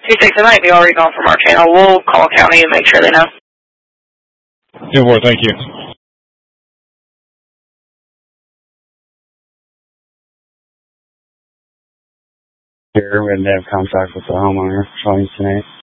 2-6, it might be already gone from our channel. We'll call county and make sure they know. 10-4, thank you. Here, we had to have contact with the homeowner showing tonight.